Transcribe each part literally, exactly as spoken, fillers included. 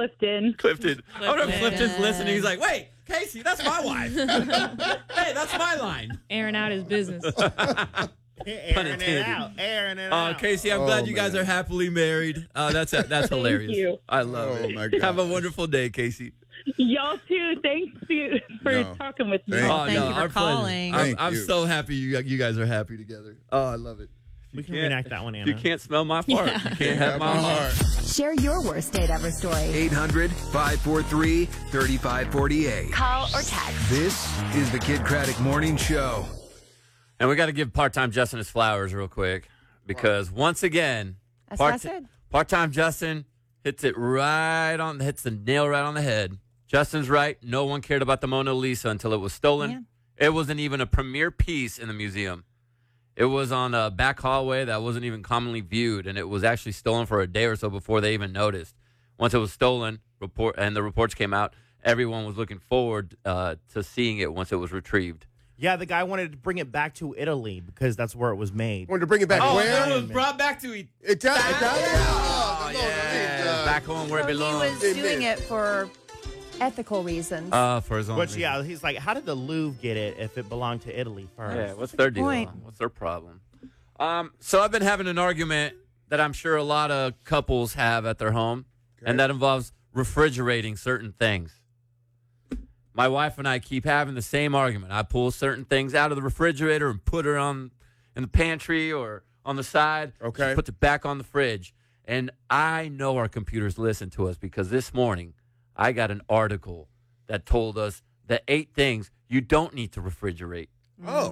Clifton. Clifton. I wonder if Clifton. Clifton's listening. He's like, wait, Casey, that's my wife. Hey, that's my line. Airing out his business. Airing it intended. out. Airing it Uh, out. Casey, I'm Oh, glad you guys man. are happily married. Uh, that's that's hilarious. you. I love Oh, it. my God. Have a wonderful day, Casey. Y'all too. Thanks you for No. talking with me. Thank Oh, Thank no, you for our pleasure. calling. I'm, Thank I'm you. so happy you you guys are happy together. Oh, I love it. We can can't- reenact that one, Anna. You can't smell my fart. Yeah. You can't have my heart. Share your worst date ever story. eight hundred, five four three, three five four eight. Call or text. This is the Kid Craddock Morning Show. And we got to give part-time Justin his flowers real quick because once again, That's what I part- said. part-time Justin hits it right on, hits the nail right on the head. Justin's right. No one cared about the Mona Lisa until it was stolen. Yeah. It wasn't even a premier piece in the museum. It was on a back hallway that wasn't even commonly viewed, and it was actually stolen for a day or so before they even noticed. Once it was stolen, report and the reports came out, everyone was looking forward uh, to seeing it once it was retrieved. Yeah, the guy wanted to bring it back to Italy because that's where it was made. Wanted to bring it back Oh, where? it was brought back to Italy. Italian. Italian? Oh, come on, yeah. please, uh, Back home where So it he belongs. was doing it for ethical reasons. Uh, for his own Which, reason. yeah, he's like, how did the Louvre get it if it belonged to Italy first? Yeah, what's their deal? point. What's their problem? Um, so I've been having an argument that I'm sure a lot of couples have at their home, and that involves refrigerating certain things. My wife and I keep having the same argument. I pull certain things out of the refrigerator and put her on in the pantry or on the side. Okay. She puts it back on the fridge. And I know our computers listen to us because this morning I got an article that told us the eight things you don't need to refrigerate. Oh.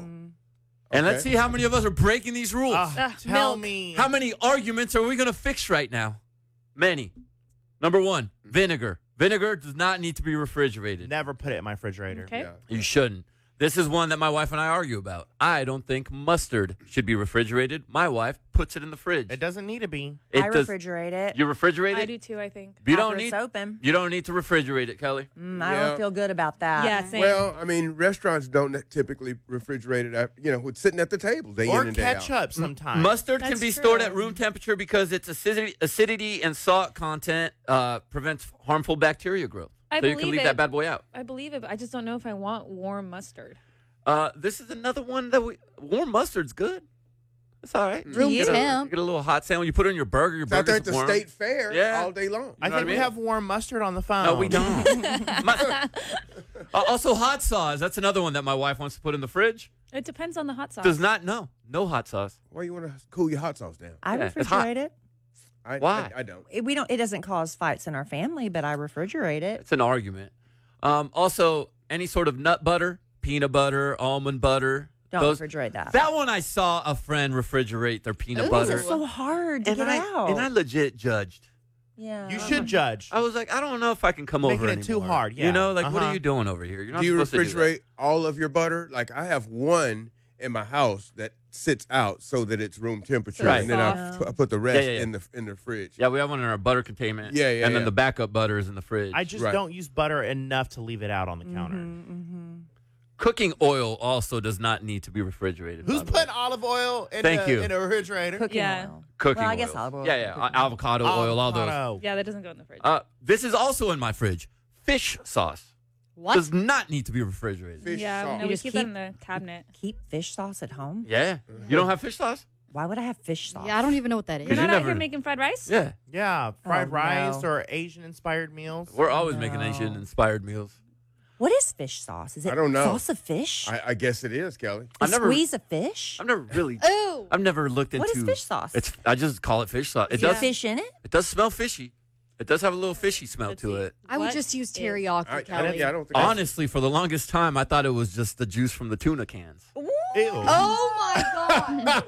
And let's Okay. see how many of us are breaking these rules. Ah, tell me. How many arguments are we going to fix right now? Many. Number one, vinegar. Vinegar does not need to be refrigerated. Never put it in my refrigerator. Okay. Yeah. You shouldn't. This is one that my wife and I argue about. I don't think mustard should be refrigerated. My wife puts it in the fridge. It doesn't need to be. It I does- refrigerate it. You refrigerate I it? do too, I think. You after don't need it's open. You don't need to refrigerate it, Kelly. Mm, I Yeah. don't feel good about that. Yeah, same. Well, I mean, restaurants don't typically refrigerate it. After, you know, it's sitting at the table day Or in and day out. ketchup sometimes. Mustard can That's be stored true. at room temperature because its acidity, acidity and salt content uh, prevents harmful bacteria growth. I so you can believe leave it. that bad boy out. I believe it, but I just don't know if I want warm mustard. Uh, this is another one that we warm mustard's good. It's all right. Room you get, a, temp. you get a little hot sandwich. You put it in your burger. Your It's out there burger's at the warm. state fair Yeah. all day long. I know what think I we mean? have warm mustard on the phone. No, we don't. My- uh, also, hot sauce. That's another one that my wife wants to put in the fridge. It depends on the hot sauce. Does not. No, no hot sauce. Why you want to cool your hot sauce down? I Yeah, it's hot. refrigerate it. I, Why? I, I don't. It- We don't. It doesn't cause fights in our family, but I refrigerate it. It's an argument. Um, also, any sort of nut butter, peanut butter, almond butter. Don't those- refrigerate that. That one I saw a friend refrigerate their peanut Ooh, butter. it's so hard to and get I, out. and I legit judged. yeah. You should judge. I was like, I don't know if I can come Making over it too anymore. hard, You yeah. know, like, what Uh-huh. are you doing over here? You're not Do you supposed to do that. refrigerate all of your butter? Like I have one in my house that sits out so that it's room temperature, Right. and then I, Soft. pu- I put the rest Yeah, yeah, yeah. in the in the fridge. Yeah, we have one in our butter containment. Yeah, yeah, And then yeah. the backup butter is in the fridge. I just Right. don't use butter enough to leave it out on the counter. Mm-hmm. Cooking oil also does not need to be refrigerated. Who's by the way. putting olive oil in, Thank the, you. in a refrigerator? Cooking Yeah. oil. cooking Well, I oil? guess olive oil. Yeah, yeah, uh, avocado oil, all those. Avocado. Yeah, that doesn't go in the fridge. Uh, this is also in my fridge. Fish sauce what? does not need to be refrigerated. Fish yeah, sauce. no, You we just keep that keep- in the cabinet. Keep fish sauce at home. Yeah, you don't have fish sauce? Why would I have fish sauce? Yeah, I don't even know what that is. You're you not out never- here making fried rice? Yeah, Yeah, fried Oh, rice no. or Asian-inspired meals. we're always making No. Asian-inspired meals. What is fish sauce? Is it I don't know. sauce of fish? I, I guess it is, Kelly. You I've never- squeeze a fish? I've never really, Ooh. I've never looked into. What is fish sauce? It's I just call it fish sauce. It Is there does, fish in it? it does smell fishy. It does have a little fishy smell Let's to see. it. I would What just use is- teriyaki, I, I, Kelly. yeah, I don't think. I- Honestly, for the longest time, I thought it was just the juice from the tuna cans. Ew. Oh my god!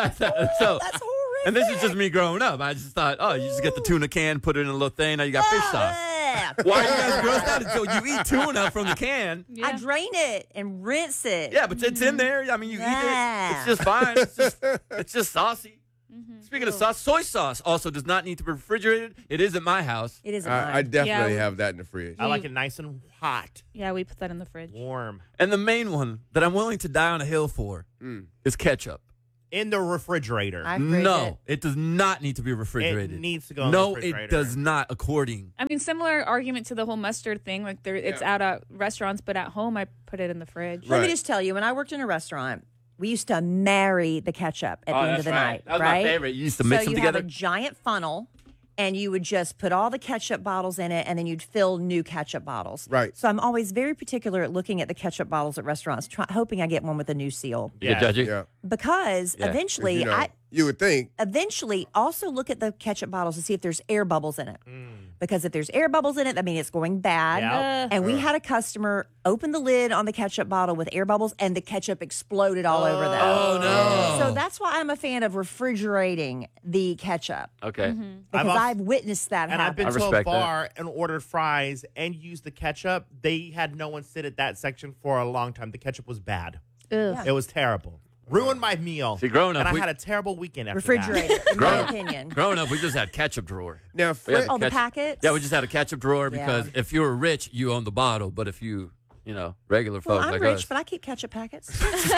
so, That's horrific. and this is just me growing up. I just thought, oh, you just get the tuna can, put it in a little thing, now you got fish sauce. Ugh. Why are you guys grossed out until you eat tuna from the can? Yeah. I drain it and rinse it. Yeah, but it's in there. I mean, you eat it. Yeah. It's just fine. It's just, it's just saucy. Mm-hmm. Speaking of sauce, soy sauce also does not need to be refrigerated. It is at my house. It isn't I, I mine. definitely Yeah. have that in the fridge. I like it nice and hot, Yeah, we put that in the fridge. warm. And the main one that I'm willing to die on a hill for Mm. is ketchup. In the refrigerator. I freeze No, it. it does not need to be refrigerated. It needs to go in the No, refrigerator. it does not, according. I mean, similar argument to the whole mustard thing. Like, there, it's Yeah. out at restaurants, but at home, I put it in the fridge. Let me Right. just tell you, when I worked in a restaurant, we used to marry the ketchup at Oh, the end that's of the right. night. That was right? my favorite. You used to so mix them you together. have a giant funnel, and you would just put all the ketchup bottles in it, and then you'd fill new ketchup bottles. Right. So I'm always very particular at looking at the ketchup bottles at restaurants, try, hoping I get one with a new seal. You get judgy? Yeah. Because Yeah. eventually, You know, I you would think. eventually also look at the ketchup bottles to see if there's air bubbles in it. Because if there's air bubbles in it, that means it's going bad. Yep. And we had a customer open the lid on the ketchup bottle with air bubbles, and the ketchup exploded all over them. Oh, no. So that's why I'm a fan of refrigerating the ketchup, Okay. because als- I've witnessed that And I've been I happen. to a respect that. bar and ordered fries and used the ketchup. They had no one sit at that section for a long time. The ketchup was bad. Ugh. It was terrible. Ruined my meal. See, growing up, and I we- had a terrible weekend after Refrigerate it, in my Growing- opinion. Growing up, we just had ketchup drawer. Now, We had Fred, Oh, the ketchup- packets? Yeah, we just had a ketchup drawer Yeah. because if you were rich, you owned the bottle. But if you, you know, regular Well, folks I'm like rich, us. but I keep ketchup packets.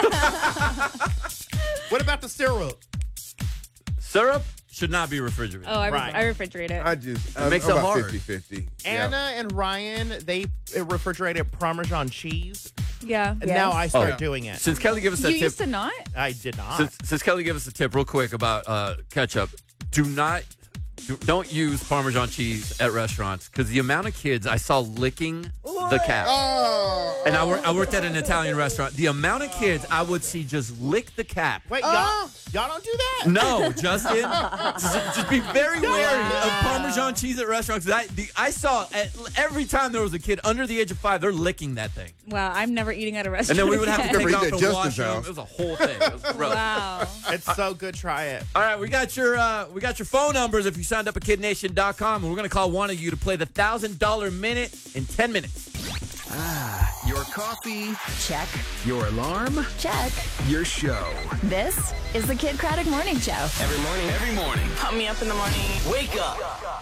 that. What about the syrup? Syrup should not be refrigerated. Oh, I, ref- Right. I refrigerate it. I just I'm, makes I'm it about hard. fifty-fifty. Anna and Ryan, they uh, refrigerated Parmesan cheese. yeah. And Yes. now I start Oh. doing it. Since Kelly gave us You that tip, used to not? I did not. since, since Kelly gave us a tip real quick about uh, ketchup, do not, do, don't use Parmesan cheese at restaurants because the amount of kids I saw licking the cap. Oh, And I, wor- I worked at an Italian restaurant. The amount of kids I would see just lick the cap. Wait, y'all, y'all don't do that? No, Justin. just, just be very wary of Parmesan cheese at restaurants. 'Cause I, the, I saw at, every time there was a kid under the age of five, they're licking that thing. Wow, I'm never eating at a And restaurant. then we would have to again. take it off Remember and at wash Justin's them. house. It was a whole thing. It was gross. Wow. It's so good. Try it. All right, we got your uh, we got your phone numbers if you signed up at kid nation dot com, and we're gonna call one of you to play the thousand dollar minute in ten minutes. Your coffee, Check. your alarm, Check. your show. This is the Kid Craddock Morning Show. Every morning. Every morning. Pump me up in the morning. Wake up.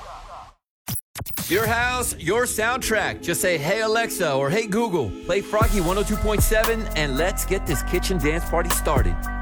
Your house, your soundtrack. Just say, hey Alexa or hey Google, play Froggy one oh two point seven, and let's get this kitchen dance party started.